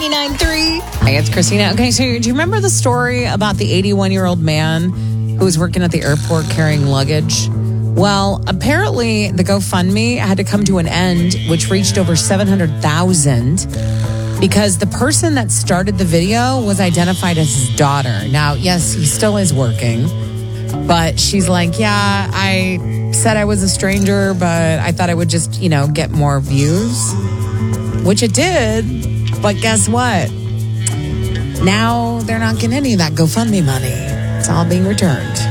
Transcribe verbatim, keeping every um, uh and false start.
ninety-nine point three. Hey, it's Christina. Okay, so do you remember the story about the eighty-one-year-old man who was working at the airport carrying luggage? Well, apparently the GoFundMe had to come to an end, which reached over seven hundred thousand dollars because the person that started the video was identified as his daughter. Now, yes, he still is working, but she's like, yeah, I said I was a stranger, but I thought I would just, you know, get more views, which it did. But guess what? Now they're not getting any of that GoFundMe money. It's all being returned.